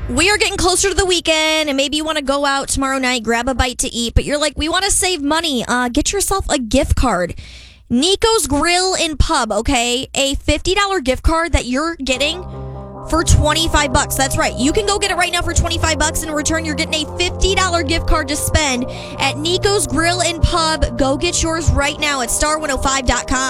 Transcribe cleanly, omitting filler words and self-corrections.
We are getting closer to the weekend, and maybe you want to go out tomorrow night, grab a bite to eat, but you're like, we want to save money. Get yourself a gift card. Nico's Grill and Pub, okay? A $50 gift card that you're getting for $25. That's right. You can go get it right now for $25. In return, you're getting a $50 gift card to spend at Nico's Grill and Pub. Go get yours right now at star105.com.